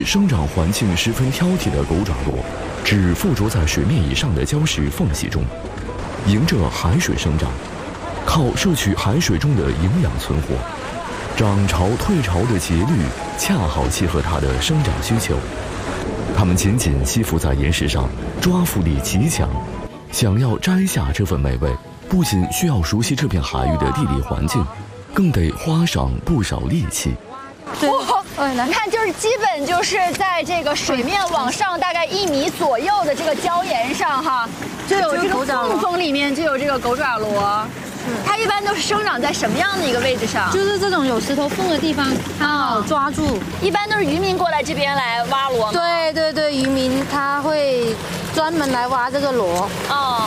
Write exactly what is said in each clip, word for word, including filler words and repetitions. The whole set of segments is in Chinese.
生长环境十分挑剔的狗爪螺，只附着在水面以上的礁石缝隙中，迎着海水生长，靠摄取海水中的营养存活。涨潮退潮的节律恰好契合它的生长需求。它们紧紧吸附在岩石上，抓附力极强。想要摘下这份美味，不仅需要熟悉这片海域的地理环境，更得花上不少力气。 哇，你看，就是基本就是在这个水面往上大概一米左右的这个礁岩上哈，就有这个缝缝里面就有这个狗爪螺。它一般都是生长在什么样的一个位置上？ 就是这种有石头缝的地方，它好抓住。 一般都是渔民过来这边来挖螺吗？ 对对对，渔民他会专门来挖这个螺。哦，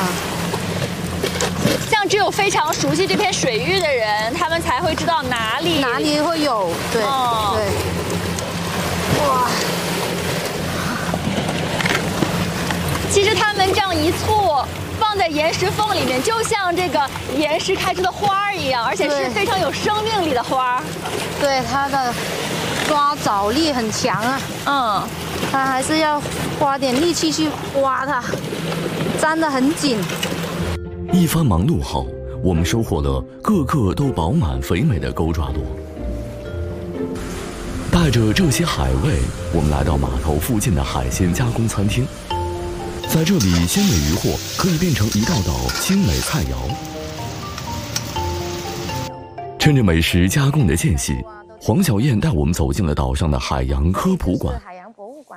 嗯。像只有非常熟悉这片水域的人，他们才会知道哪里哪里会有。对、哦、对。哇！ 其实他们这样一簇。放在岩石缝里面，就像这个岩石开出的花儿一样，而且是非常有生命力的花。 对，它的抓藻力很强啊。嗯，它还是要花点力气去挖它，粘得很紧。 一番忙碌后，我们收获了个个都饱满肥美的狗爪螺。带着这些海味，我们来到码头附近的海鲜加工餐厅。在这里，鲜美渔获可以变成一道道精美菜肴。趁着美食加工的间隙，黄小燕带我们走进了岛上的海洋科普馆。 海洋博物馆。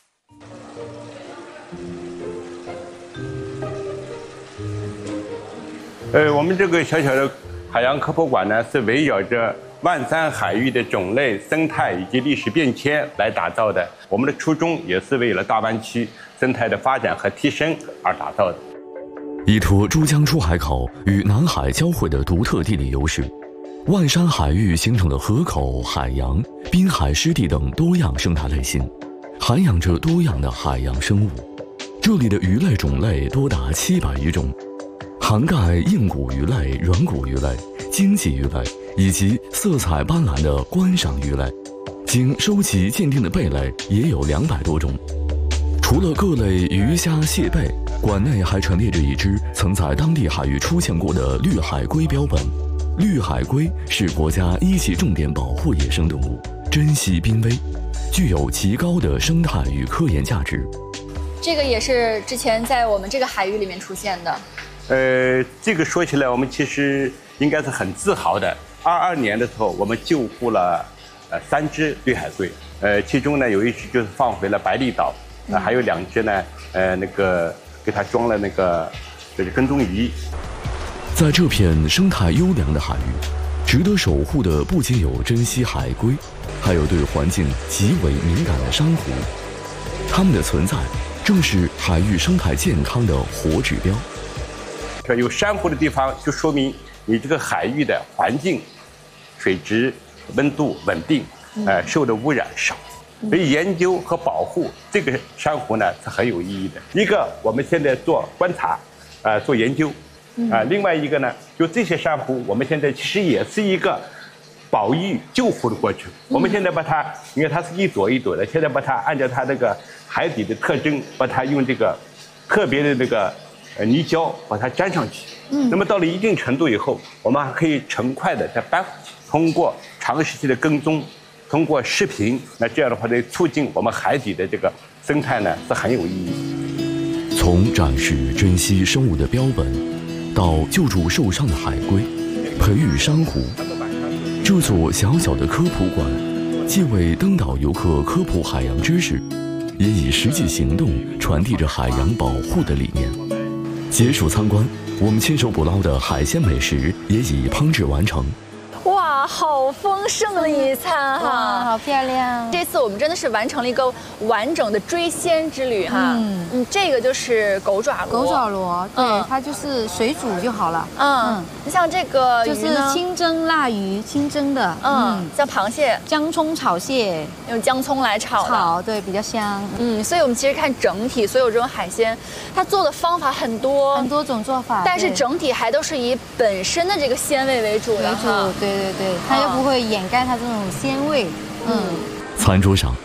呃，我们这个小小的海洋科普馆呢，是围绕着万山海域的种类、生态以及历史变迁来打造的。我们的初衷也是为了大湾区生态的发展和提升而打造的。 依托珠江出海口与南海交汇的独特地理优势，万山海域形成了河口、海洋、滨海湿地等多样生态类型，涵养着多样的海洋生物。这里的鱼类种类多达七百余种，涵盖硬骨鱼类、软骨鱼类、经济鱼类以及色彩斑斓的观赏鱼类。经收集鉴定的贝类也有两百多种。除了各类鱼虾蟹贝，馆内还陈列着一只曾在当地海域出现过的绿海龟标本。绿海龟是国家一级重点保护野生动物，珍稀濒危，具有极高的生态与科研价值。 这个也是之前在我们这个海域里面出现的。 呃，这个说起来，我们其实应该是很自豪的。二二年的时候，我们救护了呃三只绿海龟，呃，其中呢有一只就是放回了百里岛，呃、还有两只呢，呃，那个给它装了那个就是跟踪仪。 在这片生态优良的海域，值得守护的不仅有珍稀海龟，还有对环境极为敏感的珊瑚。它们的存在正是海域生态健康的活指标。 有珊瑚的地方，就说明你这个海域的环境、水质、温度稳定，呃，受的污染少。所以研究和保护这个珊瑚呢是很有意义的。一个，我们现在做观察，呃，做研究，啊、呃，另外一个呢，就这些珊瑚，我们现在其实也是一个保育救护的过程。我们现在把它，因为它是一朵一朵的，现在把它按照它这个海底的特征，把它用这个特别的这个。呃，泥胶把它粘上去，嗯，那么到了一定程度以后，我们还可以成块的再搬回去。通过长时期的跟踪，通过视频，那这样的话呢，促进我们海底的这个生态呢是很有意义的。从展示珍稀生物的标本，到救助受伤的海龟，培育珊瑚，这座小小的科普馆，既为登岛游客科普海洋知识，也以实际行动传递着海洋保护的理念。结束参观，我们亲手捕捞的海鲜美食也已烹制完成。 哇，好丰盛的一餐哈， 好漂亮！ 这次我们真的是完成了一个完整的追鲜之旅哈。嗯，嗯，这个就是狗爪螺。 狗爪螺，对，嗯、它就是水煮就好了。 嗯，你、嗯、像这个就是清蒸腊鱼，清蒸的。 嗯，嗯像螃蟹， 姜葱炒蟹， 用姜葱来炒。 炒，对，比较香。 嗯，所以我们其实看整体，所有这种海鲜，它做的方法很多， 很多种做法， 但是整体还都是以本身的这个鲜味为主的。 为主，对对对，它又不会掩盖它这种鲜味。嗯， 餐桌上